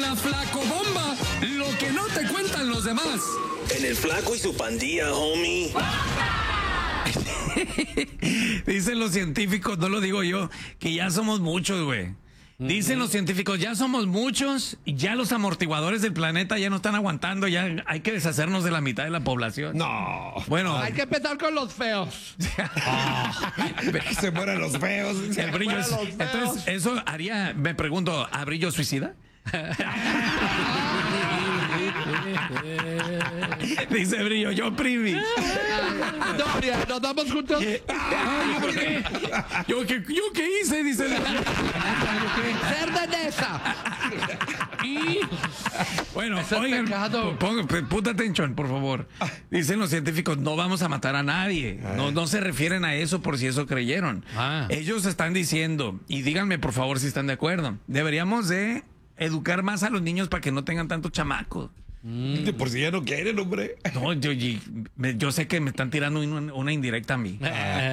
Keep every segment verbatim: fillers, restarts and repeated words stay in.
la Flaco Bomba, lo que no te cuentan los demás. En el Flaco y su pandilla, homie. Dicen los científicos, no lo digo yo, que ya somos muchos, güey. Dicen los científicos, ya somos muchos y ya los amortiguadores del planeta ya no están aguantando, ya hay que deshacernos de la mitad de la población. No. Bueno. Hay que empezar con los feos. Que se mueran los feos. El brillo es, entonces, eso haría, me pregunto, ¿a brillo suicida? Dice Brillo, yo primi. Doria, ¿nos vamos juntos? Ah, ¿yo, qué? ¿Yo, qué, ¿Yo qué hice? Dice. Ser de Nesa. Y bueno, Eso es oigan, pecado. ponga, puta atención, por favor. Dicen los científicos, no vamos a matar a nadie. No, no se refieren a eso por si eso creyeron. Ah. Ellos están diciendo, y díganme por favor si están de acuerdo, deberíamos de educar más a los niños para que no tengan tantos chamacos. De por si ya no quieren, hombre. No, yo, yo, yo sé que me están tirando una, una indirecta a mí.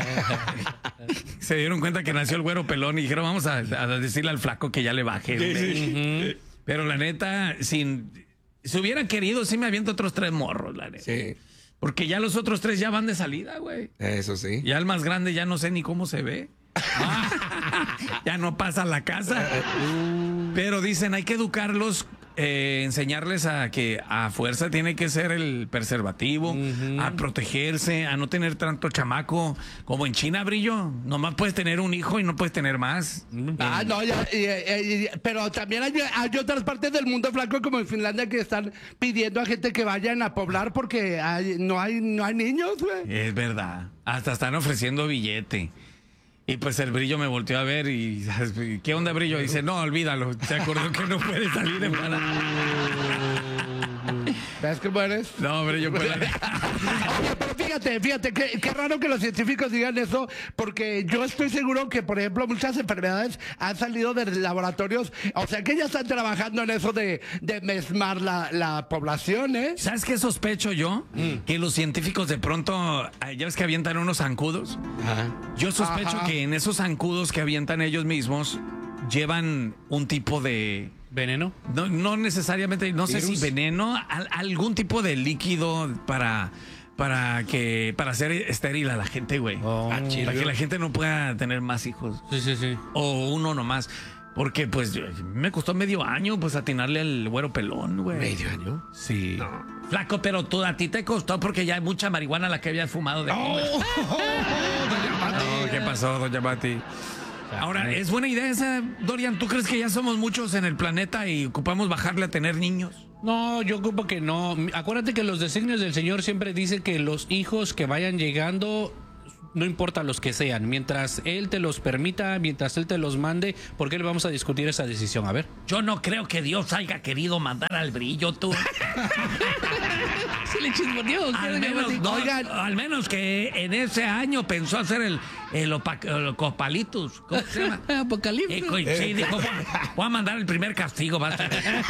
Se dieron cuenta que nació el güero pelón y dijeron, vamos a, a decirle al flaco que ya le baje. Sí, sí. Pero la neta, sin, si hubiera querido, sí me aviento otros tres morros, la neta. Sí. Porque ya los otros tres ya van de salida, güey. Eso sí. Ya el más grande ya no sé ni cómo se ve. Ya no pasa a la casa. Pero dicen, hay que educarlos, eh, enseñarles a que a fuerza tiene que ser el preservativo, uh-huh. a protegerse, a no tener tanto chamaco. Como en China, Brillo, nomás puedes tener un hijo y no puedes tener más. Ah, no, ya, y, y, y, pero también hay, hay otras partes del mundo, Flaco, como en Finlandia, que están pidiendo a gente que vayan a poblar porque hay, no, hay, no hay niños, güey. Es verdad. Hasta están ofreciendo billete. Y pues el Brillo me volteó a ver y ¿qué onda, Brillo? Y dice, no, olvídalo. Se acordó que no puede salir de para. ¿Ves cómo eres? No, Brillo, pues. Oye, pero fíjate, fíjate, qué, qué raro que los científicos digan eso, porque yo estoy seguro que, por ejemplo, muchas enfermedades han salido de laboratorios, o sea que ya están trabajando en eso de, de mesmar la, la población, ¿eh? ¿Sabes qué sospecho yo? Mm. Que los científicos de pronto, ya ves que avientan unos zancudos. Ajá. Yo sospecho Ajá. que en esos zancudos que avientan ellos mismos llevan un tipo de... ¿Veneno? No, no necesariamente, no sé ¿Virus? si veneno, al, algún tipo de líquido para... Para que para hacer estéril a la gente, güey. Oh. Para que la gente no pueda tener más hijos. Sí, sí, sí. O uno nomás. Porque, pues, me costó medio año, pues, atinarle al güero pelón, güey. ¿Medio año? Sí. No. Flaco, pero tú, a ti te costó porque ya hay mucha marihuana la que habías fumado de oh, oh, doña Mati. No, ¿qué pasó, doña Mati? Ahora, ¿es buena idea esa, Dorian? ¿Tú crees que ya somos muchos en el planeta y ocupamos bajarle a tener niños? No, yo ocupo que no. Acuérdate que los designios del Señor siempre dice que los hijos que vayan llegando, no importa los que sean, mientras Él te los permita, mientras Él te los mande, ¿por qué le vamos a discutir esa decisión? A ver. Yo no creo que Dios haya querido mandar al Brillo, tú. Sí le chismoteó. Al menos, no, Oigan, al menos que en ese año pensó hacer el, el, opa, el Copalitus. ¿Cómo se llama? Apocalipsis. Eh, sí, dijo, voy a mandar el primer castigo, basta.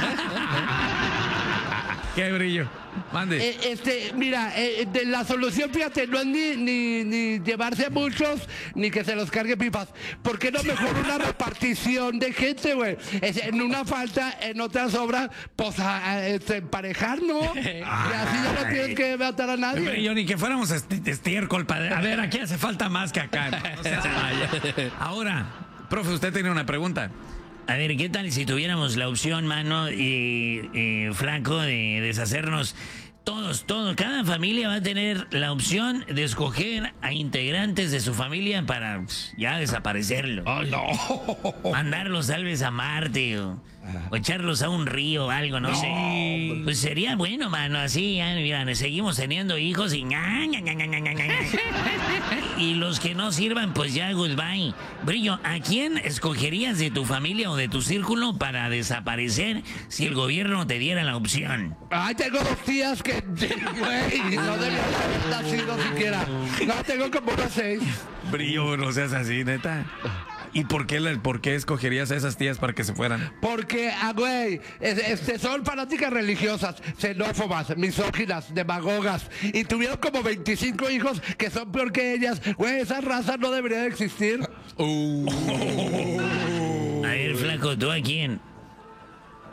¿Qué, Brillo? Mande. Eh, este, mira, eh, de la solución, fíjate, no es ni, ni, ni llevarse a muchos, ni que se los cargue pipas. ¿Por qué no mejor una repartición de gente, güey? En una falta, en otras obras, pues a, a, este, emparejar, ¿no? Y así ya no tienes que matar a nadie. Brillo, ni que fuéramos esti estiércol, padre. A ver, aquí hace falta más que acá. No, no seas vaya. Ahora, profe, usted tiene una pregunta. A ver, ¿qué tal si tuviéramos la opción, mano, y, y Flaco, de deshacernos? Todos, todos, cada familia va a tener la opción de escoger a integrantes de su familia para pss, ya desaparecerlo. ¡Oh, no! Mandarlos tal vez a Marte o, o echarlos a un río o algo, no, no sé. Pues sería bueno, mano, así, ya, mira, seguimos teniendo hijos y... ña, ña, ña, ña, ña, ña, ña. Y los que no sirvan, pues ya, goodbye. Brillo, ¿a quién escogerías de tu familia o de tu círculo para desaparecer si el gobierno te diera la opción? Ay, tengo dos tías que, güey, no deberían haber nacido siquiera. No, tengo como unos seis. Brillo, no seas así, neta. ¿Y por qué, por qué escogerías a esas tías para que se fueran? Porque, ah, güey, este, son fanáticas religiosas, xenófobas, misóginas, demagogas, y tuvieron como veinticinco hijos que son peor que ellas. Güey, esa raza no debería de existir. Uh. A ver, Flaco, ¿tú a quién?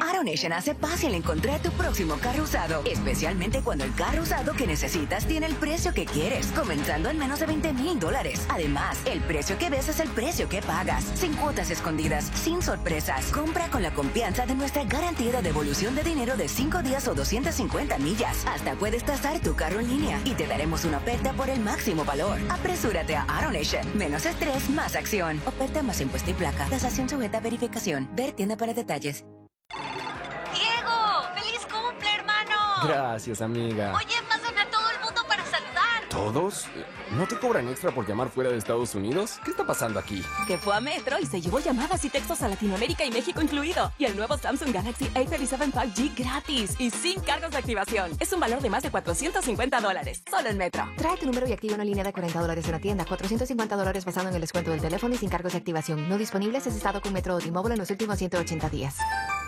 AutoNation hace fácil encontrar tu próximo carro usado, especialmente cuando el carro usado que necesitas tiene el precio que quieres, comenzando en menos de veinte mil dólares. Además, el precio que ves es el precio que pagas, sin cuotas escondidas, sin sorpresas. Compra con la confianza de nuestra garantía de devolución de dinero de cinco días o doscientas cincuenta millas. Hasta puedes tasar tu carro en línea y te daremos una oferta por el máximo valor. Apresúrate a AutoNation. Menos estrés, más acción. Oferta más impuesto y placa. Tasación sujeta a verificación. Ver tienda para detalles. ¡Diego! ¡Feliz cumple, hermano! Gracias, amiga. Oye, pasan a todo el mundo para saludar. ¿Todos? ¿No te cobran extra por llamar fuera de Estados Unidos? ¿Qué está pasando aquí? Que fue a Metro y se llevó llamadas y textos a Latinoamérica y México incluido. Y el nuevo Samsung Galaxy A treinta y siete cinco G gratis y sin cargos de activación. Es un valor de más de cuatrocientos cincuenta dólares. Solo en Metro. Trae tu número y activa una línea de cuarenta dólares en la tienda. cuatrocientos cincuenta dólares basado en el descuento del teléfono y sin cargos de activación. No disponible si has estado con Metro o T-Mobile en los últimos ciento ochenta días.